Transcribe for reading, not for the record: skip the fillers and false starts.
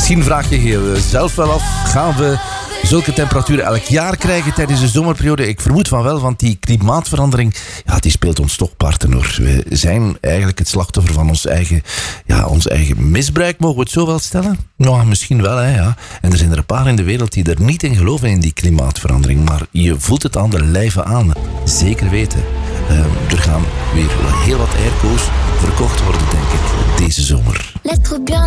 Misschien vraag je jezelf wel af, gaan we zulke temperaturen elk jaar krijgen tijdens de zomerperiode? Ik vermoed van wel, want die klimaatverandering, die speelt ons toch parten hoor. We zijn eigenlijk het slachtoffer van ons eigen misbruik, mogen we het zo wel stellen? Nou, misschien wel, hè, ja. En er zijn er een paar in de wereld die er niet in geloven in die klimaatverandering, maar je voelt het aan de lijve aan. Zeker weten. Er gaan weer heel wat airco's verkocht worden, denk ik, deze zomer. L'être bien